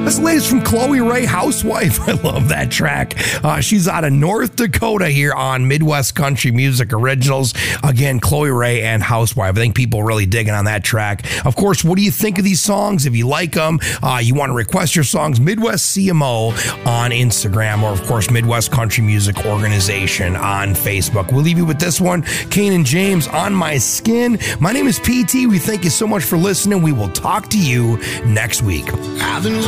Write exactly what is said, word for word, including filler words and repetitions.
This latest from Chloe Ray, Housewife. I love that track. Uh, she's out of North Dakota here on Midwest Country Music Originals. Again, Chloe Ray and Housewife. I think people are really digging on that track. Of course, what do you think of these songs? If you like them, uh, you want to request your songs, Midwest C M O on Instagram, or of course, Midwest Country Music Organization on Facebook. We'll leave you with this one, Kane and James, On My Skin. My name is P T. We thank you so much for listening. We will talk to you next week. I've been